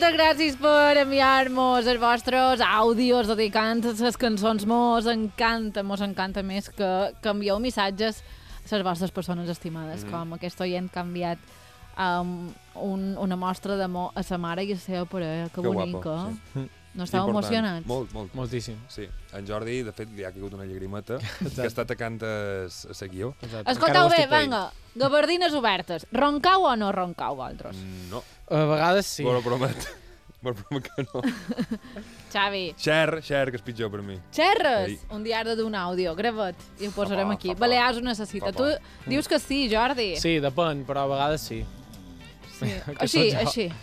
moltes gràcies per enviar-nos els vostres àudios dedicant a les cançons. Mos encanta més que envieu missatges a les vostres persones estimades, com aquest oient que ha enviat una mostra d'amor a sa mare i a la seva parella. Que bonica. Sí. No estàveu emocionats? Moltíssim. Sí. En Jordi, de fet, li ha caigut una llagrimeta que està tacant a la guió. Escoltau bé, vinga, gabardines obertes. Roncau o no roncau, vosaltres? No. A vegades sí. Però promet que no. Xavi. Xer, que és pitjor per mi. Xerres? Un dia has de d'un àudio, grava't, i ho posarem aquí. Balears ho necessita. Tu dius que sí, Jordi? Sí, depèn, però a vegades sí. Així.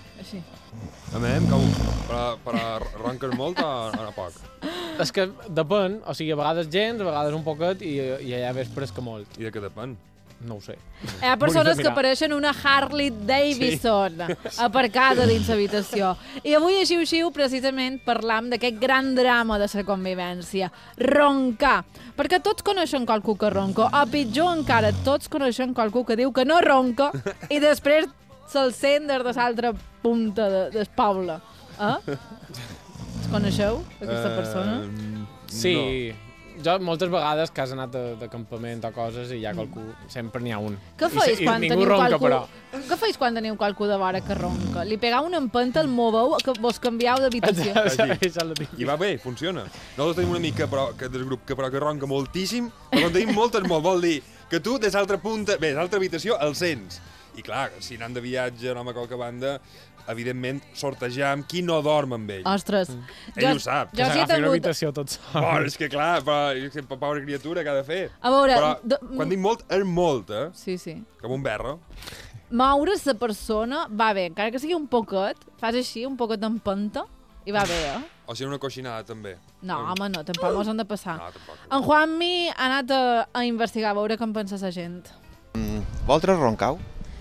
Però ronques molt o poc? És que depèn, o sigui, a vegades gens, a vegades un poquet, i allà vespres que molt. I de què depèn? No ho sé. Hi ha persones que apareixen una Harley Davidson aparcada dins l'habitació. I avui a Xiu-Xiu precisament parlam d'aquest gran drama de la convivència, roncar. Perquè tots coneixen qualcú que ronca, o pitjor encara, tots coneixen qualcú que diu que no ronca i després se'l sent des de l'altra punta del poble. Els coneixeu, aquesta persona? Sí. Jo moltes vegades que has anat de campament o coses i hi ha qualcú, sempre n'hi ha un. Què feis quan teniu qualcú? Què feis quan teniu qualcú de vora que ronca? Li pegau una empenta al moveu que vos canviau d'habitació? I va bé, funciona. Nosaltres tenim una amiga del grup que ronca moltíssim, però quan tenim moltes molt vol dir que tu des l'altra punta, bé, des l'altra habitació el sents. I clar, si anant de viatge, anem a qualque banda, evidentment, sortejam qui no dorm amb ell. Ostres. Ell ho sap. Que s'agafi una habitació tot sol. Però és que clar, pobra criatura, què ha de fer? A veure... Però quan dic molt, és molt, eh? Sí. Com un berro. Moure's la persona va bé, encara que sigui un poquet, fas així, un poquet d'empenta, i va bé, O sigui, una coixinada, també. No, home, no, tampoc mos han de passar. No, tampoc. En Juanmi ha anat a investigar, a veure què en pensa la gent. Vosaltres roncau?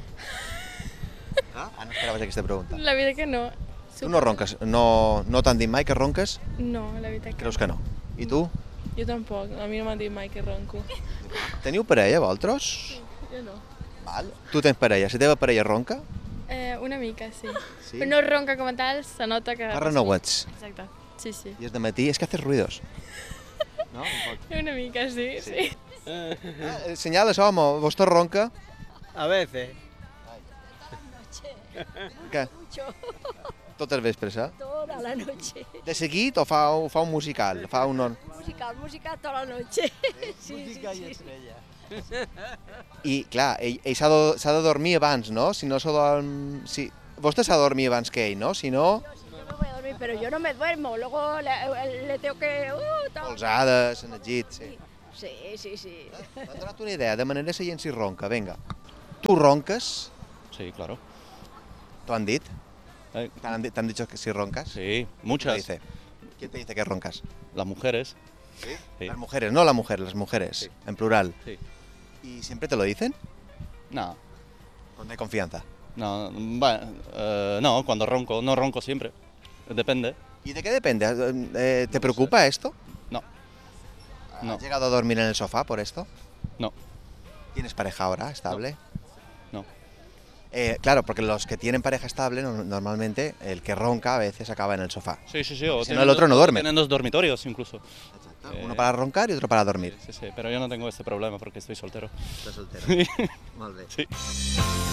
No esperaves aquesta pregunta. La veritat que no. Tu no ronques? No t'han dit mai que ronques? No, la veritat que Creus que no? I tu? Jo tampoc, a mi no m'han dit mai que ronco. Teniu parella, vosaltres? Jo no. Val. Tu tens parella. La teva parella ronca? Una mica, sí. Sí? Però no ronca com a tal, se nota que... Fa renouets. Exacte, sí. I és de matí, és que haces ruidos. No? Una mica, sí. Senyales, home, vostè ronca? A veces. Què? Totes vespres, eh? Toda la noche. De seguit o fa un musical? Fa un... Musical toda la noche. Sí. Música i estrella. I, clar, ell s'ha de dormir abans, no? Si no s'ha dorm... Sí. Vostè s'ha de dormir abans que ell, no? Si no... Yo me voy a dormir, pero yo no me duermo. Luego le tengo que... Polsades, en el llit, sí. Sí. M'ha donat una idea, de manera que gent si ronca, venga. Tu ronques? Sí, claro. ¿T'ho han dit? ¿Te han dicho que si roncas? Sí, muchas. ¿Quién te dice que roncas? Las mujeres. ¿Sí? Las mujeres, no la mujer, las mujeres, sí. En plural. Sí. ¿Y siempre te lo dicen? No. ¿Con confianza? No, bueno, no, cuando ronco, no ronco siempre. Depende. ¿Y de qué depende? ¿Te preocupa esto? No. ¿Has llegado a dormir en el sofá por esto? No. ¿Tienes pareja ahora, estable? No. Claro, porque los que tienen pareja estable, normalmente el que ronca a veces acaba en el sofá. Sí. O si no, el otro no duerme. Tienen dos dormitorios incluso. Uno para roncar y otro para dormir. Sí, pero yo no tengo este problema porque estoy soltero. Estás soltero. Sí. Molt bé. Sí.